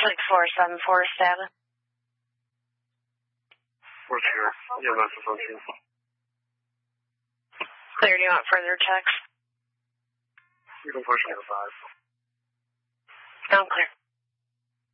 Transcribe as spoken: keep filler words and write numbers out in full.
six four seven four status. Four zero. E M S is on scene. Clear, do you want further checks? You can push on the five. I'm clear.